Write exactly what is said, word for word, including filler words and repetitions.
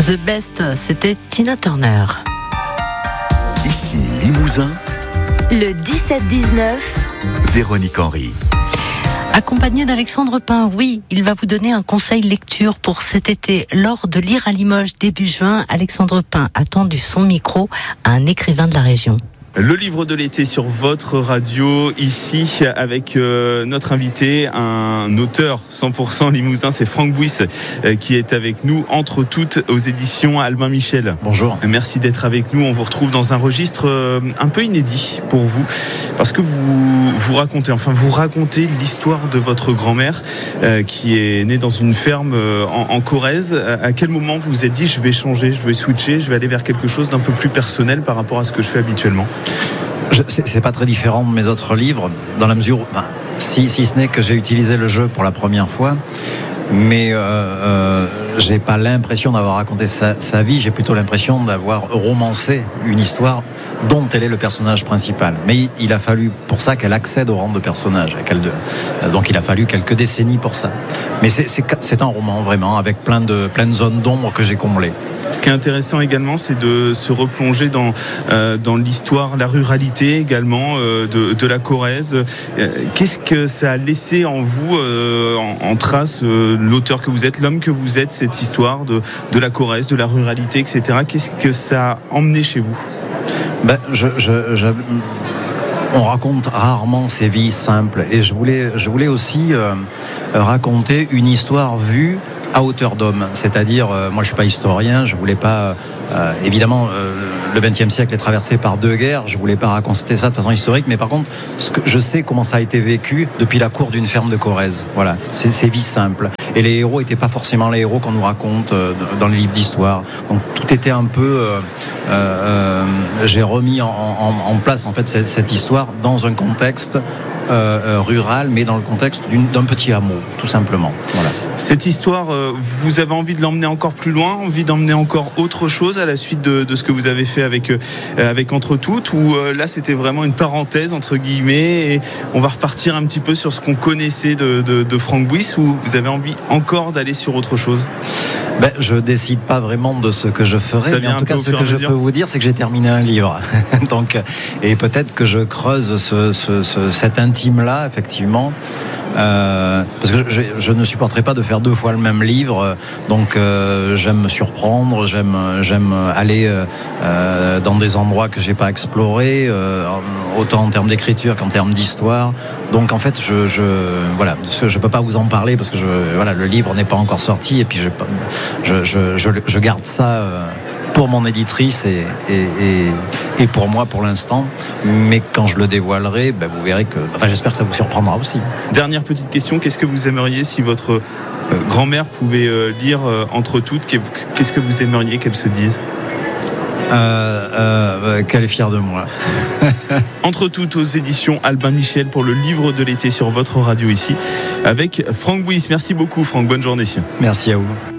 The Best, c'était Tina Turner. Ici Limousin, le dix-sept dix-neuf, Véronique Henry. Accompagné d'Alexandre Pin, oui, il va vous donner un conseil lecture pour cet été. Lors de Lire à Limoges début juin, Alexandre Pin a tendu son micro à un écrivain de la région. Le livre de l'été sur votre radio, ici avec euh, notre invité, un auteur cent pour cent limousin, c'est Franck Bouys euh, qui est avec nous, Entre toutes, aux éditions Albin Michel. Bonjour. Merci d'être avec nous. On vous retrouve dans un registre euh, un peu inédit pour vous, parce que vous vous racontez, enfin vous racontez l'histoire de votre grand-mère euh, qui est née dans une ferme euh, en, en Corrèze. À quel moment vous vous êtes dit, je vais changer, je vais switcher, je vais aller vers quelque chose d'un peu plus personnel par rapport à ce que je fais habituellement? Je, c'est, c'est pas très différent de mes autres livres, dans la mesure où, ben, si, si ce n'est que j'ai utilisé le jeu pour la première fois, mais euh, euh, j'ai pas l'impression d'avoir raconté sa, sa vie, j'ai plutôt l'impression d'avoir romancé une histoire dont elle est le personnage principal. Mais il, il a fallu pour ça qu'elle accède au rang de personnage. Qu'elle, donc il a fallu quelques décennies pour ça. Mais c'est, c'est, c'est un roman vraiment, avec plein de, plein de zones d'ombre que j'ai comblées. Ce qui est intéressant également, c'est de se replonger dans, euh, dans l'histoire, la ruralité également euh, de, de la Corrèze. Euh, qu'est-ce que ça a laissé en vous, euh, en, en trace, euh, l'auteur que vous êtes, l'homme que vous êtes, cette histoire de, de la Corrèze, de la ruralité, et cetera. Qu'est-ce que ça a emmené chez vous? ben, je, je, je, On raconte rarement ces vies simples. Et je voulais, je voulais aussi euh, raconter une histoire vue à hauteur d'homme, c'est-à-dire, euh, moi je suis pas historien, je voulais pas, euh, évidemment, euh, le vingtième siècle est traversé par deux guerres, je voulais pas raconter ça de façon historique, mais par contre, ce que je sais comment ça a été vécu depuis la cour d'une ferme de Corrèze. Voilà, c'est ces vies simples. Et les héros étaient pas forcément les héros qu'on nous raconte euh, dans les livres d'histoire. Donc tout était un peu, euh, euh, j'ai remis en, en, en place en fait cette, cette histoire dans un contexte Euh, euh, rural, mais dans le contexte d'une, d'un petit hameau, tout simplement. Voilà. Cette histoire, euh, vous avez envie de l'emmener encore plus loin, envie d'emmener encore autre chose à la suite de, de ce que vous avez fait avec, euh, avec Entre toutes, ou euh, là c'était vraiment une parenthèse entre guillemets, et on va repartir un petit peu sur ce qu'on connaissait de, de, de Franck Bouys, ou vous avez envie encore d'aller sur autre chose? Ben, je décide pas vraiment de ce que je ferai, Ça mais en tout cas, ce que je peux vous dire, c'est que j'ai terminé un livre. Donc, et peut-être que je creuse ce, ce, ce, cet intime-là, effectivement. Euh, parce que je, je ne supporterai pas de faire deux fois le même livre, donc euh, j'aime me surprendre, j'aime, j'aime aller euh, dans des endroits que j'ai pas explorés, euh, autant en termes d'écriture qu'en termes d'histoire. Donc en fait, je, je voilà, je peux pas vous en parler parce que je, voilà, le livre n'est pas encore sorti et puis je, je, je, je, je garde ça. Euh, pour mon éditrice et, et, et, et pour moi pour l'instant, mais quand je le dévoilerai, ben vous verrez que, enfin j'espère que ça vous surprendra aussi. Dernière petite question, qu'est-ce que vous aimeriez si votre euh, grand-mère pouvait euh, lire euh, Entre toutes, qu'est-ce que vous aimeriez qu'elle se dise? Euh, euh, qu'elle est fière de moi. Entre toutes, aux éditions Albin Michel pour le livre de l'été sur votre radio ici avec Franck Bouys. Merci beaucoup Franck, bonne journée. Merci à vous.